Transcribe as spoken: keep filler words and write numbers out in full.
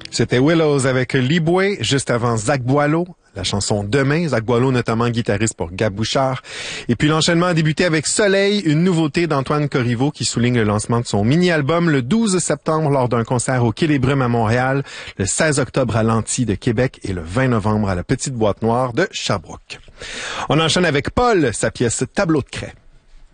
C'était Willows avec Liboué, juste avant Zach Boileau, la chanson Demain. Zach Boileau, notamment guitariste pour Gab Bouchard. Et puis l'enchaînement a débuté avec Soleil, une nouveauté d'Antoine Corriveau qui souligne le lancement de son mini-album le douze septembre lors d'un concert au Quai des Brumes à Montréal, le seize octobre à l'Anti de Québec et le vingt novembre à la Petite Boîte Noire de Sherbrooke. On enchaîne avec Paul, sa pièce Tableau de craie.